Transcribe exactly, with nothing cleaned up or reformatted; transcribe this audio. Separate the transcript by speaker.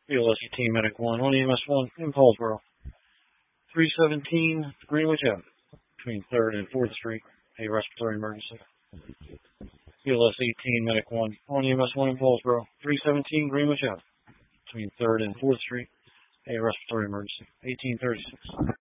Speaker 1: B L S eighteen, Medic one, on E M S one in Paulsboro. three seventeen Greenwich Avenue, between third and fourth Street, a respiratory emergency. B L S eighteen, Medic one, on E M S one in Paulsboro. three seventeen Greenwich Avenue, between third and fourth Street, a respiratory emergency. eighteen thirty-six.